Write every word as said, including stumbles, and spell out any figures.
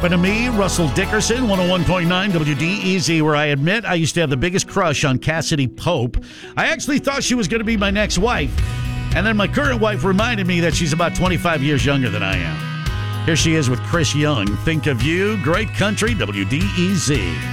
happened to me, Russell Dickerson, one oh one point nine W D E Z, where I admit I used to have the biggest crush on Cassidy Pope. I actually thought she was going to be my next wife. And then my current wife reminded me that she's about twenty-five years younger than I am. Here she is with Chris Young. Think of You, Great Country, W D E Z.